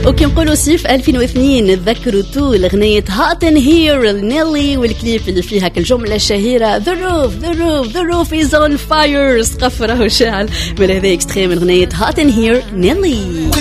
وكي نقولوا صيف 2002 نتذكروا طول أغنية Hot in Here نيلي والكليب اللي فيها كالجملة الشهيرة The roof is on fire. سقف راهو شاعل. من هذا اكستريم من أغنية Hot in Here نيلي.